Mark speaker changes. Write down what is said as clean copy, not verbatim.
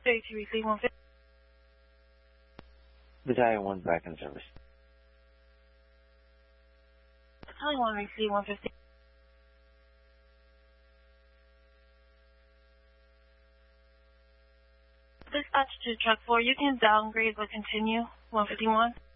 Speaker 1: 32 receive 150.
Speaker 2: Battalion 1 back in service.
Speaker 1: Battalion 1 receive 150. Dispatch to truck 4, you can downgrade but continue 151.